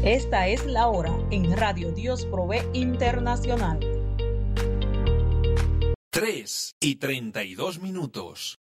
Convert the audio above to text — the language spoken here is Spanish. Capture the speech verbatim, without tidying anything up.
Esta es la hora en Radio Dios Provee Internacional. tres y treinta y dos minutos.